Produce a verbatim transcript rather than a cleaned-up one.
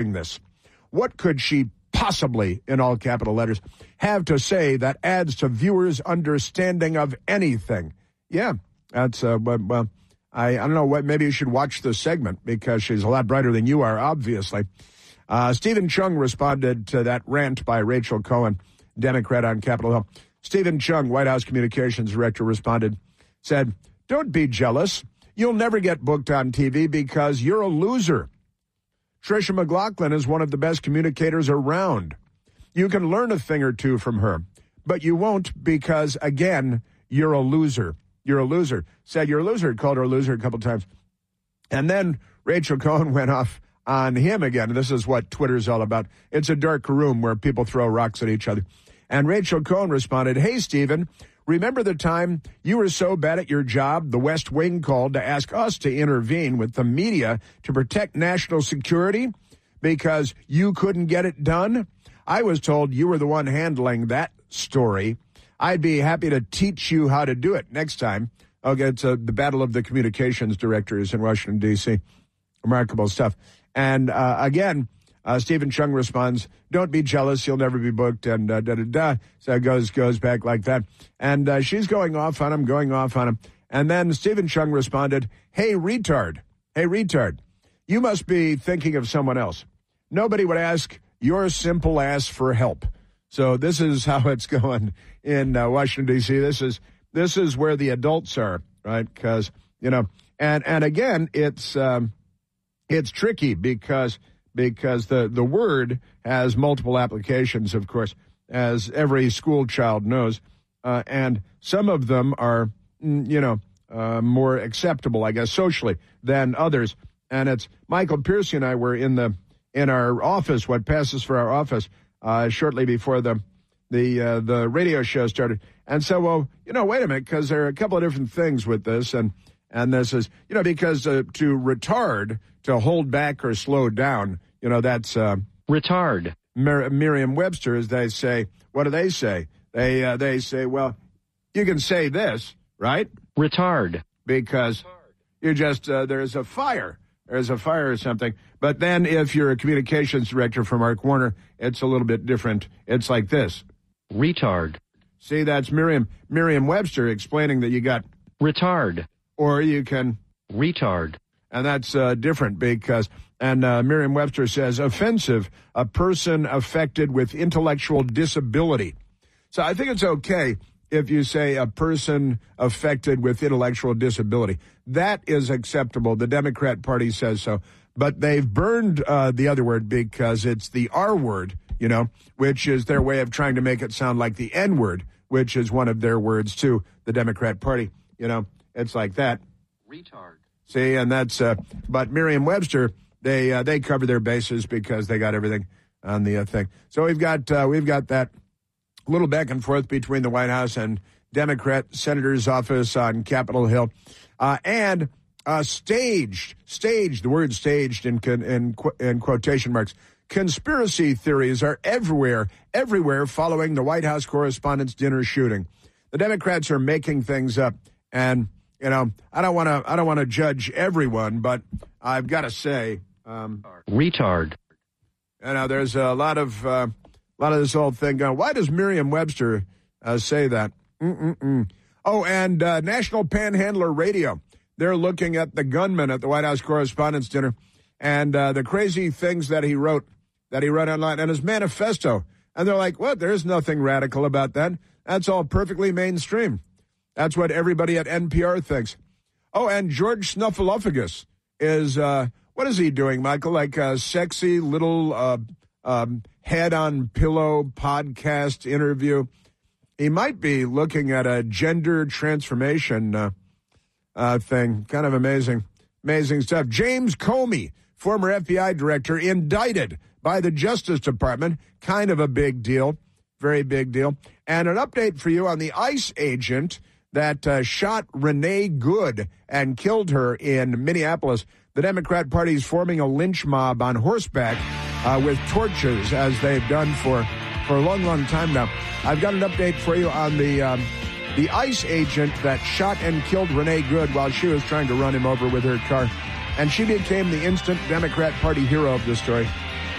doing this? What could she possibly, in all capital letters, have to say that adds to viewers' understanding of anything? Yeah, that's, uh, well, I, I don't know, what. Maybe you should watch the segment because she's a lot brighter than you are, obviously. Uh, Stephen Chung responded to that rant by Rachel Cohen, Democrat on Capitol Hill. Stephen Chung, White House Communications Director, responded, said, "Don't be jealous. You'll never get booked on T V because you're a loser. Tricia McLaughlin is one of the best communicators around. You can learn a thing or two from her, but you won't because, again, you're a loser. You're a loser." Said you're a loser, called her a loser a couple times. And then Rachel Cohen went off on him again. This is what Twitter's all about. It's a dark room where people throw rocks at each other. And Rachel Cohen responded, "Hey, Stephen, remember the time you were so bad at your job, the West Wing called to ask us to intervene with the media to protect national security because you couldn't get it done? I was told you were the one handling that story. I'd be happy to teach you how to do it next time." Okay, it's uh, the battle of the communications directors in Washington, D C Remarkable stuff. And uh, again, uh, Stephen Chung responds, "Don't be jealous. You'll never be booked." And uh, da-da-da. So it goes, goes back like that. And uh, she's going off on him, going off on him. And then Stephen Chung responded, "Hey, retard. Hey, retard. You must be thinking of someone else. Nobody would ask your simple ass for help." So this is how it's going in uh, Washington, D C This is this is where the adults are, right? Because, you know, and, and again, it's um, it's tricky because because the, the word has multiple applications, of course, as every school child knows. Uh, and some of them are, you know, uh, more acceptable, I guess, socially than others. And it's Michael Piercy and I were in the in our office, what passes for our office, uh, shortly before the the uh, the radio show started. And so, well, you know, wait a minute, because there are a couple of different things with this. And, and this is, you know, because uh, to retard, to hold back or slow down, you know, that's uh, retard. Mer- Merriam-Webster, as they say, what do they say? They uh, they say, well, you can say this, right? Retard. Because you just, uh, there's a fire. There's a fire or something. But then if you're a communications director for Mark Warner, it's a little bit different. It's like this. Retard. See, that's Merriam, Merriam-Webster explaining that you got retard. Or you can retard. And that's uh, different because, and uh, Merriam-Webster says, offensive, a person affected with intellectual disability. So I think it's okay if you say a person affected with intellectual disability. That is acceptable. The Democrat Party says so. But they've burned uh, the other word because it's the R word, you know, which is their way of trying to make it sound like the N word, which is one of their words too, the Democrat Party. You know, it's like that. Retard. See, and that's, uh, but Merriam-Webster, they uh, they cover their bases because they got everything on the uh, thing. So we've got uh, we've got that little back and forth between the White House and Democrat senator's office on Capitol Hill, uh, and uh, staged, staged, the word staged in, in, in quotation marks, conspiracy theories are everywhere, everywhere following the White House Correspondents' Dinner shooting. The Democrats are making things up, and you know, I don't want to, I don't want to judge everyone, but I've got to say, um, retard. You know, there's a lot of, uh, a lot of this whole thing going. Why does Merriam-Webster uh, say that? Mm-mm-mm. Oh, and uh, National Panhandler Radio. They're looking at the gunman at the White House Correspondents' Dinner and uh, the crazy things that he wrote, that he wrote online, and his manifesto. And they're like, what? There's nothing radical about that. That's all perfectly mainstream. That's what everybody at N P R thinks. Oh, and George Snuffleupagus is, uh, what is he doing, Michael? Like a sexy little uh, um, head-on-pillow podcast interview. He might be looking at a gender transformation uh, uh, thing. Kind of amazing. Amazing stuff. James Comey, former F B I director, indicted by the Justice Department. Kind of a big deal. Very big deal. And an update for you on the ICE agent that uh, shot Renee Good and killed her in Minneapolis. The Democrat Party is forming a lynch mob on horseback uh, with torches, as they've done for, for a long, long time now. I've got an update for you on the um, the ICE agent that shot and killed Renee Good while she was trying to run him over with her car. And she became the instant Democrat Party hero of the story.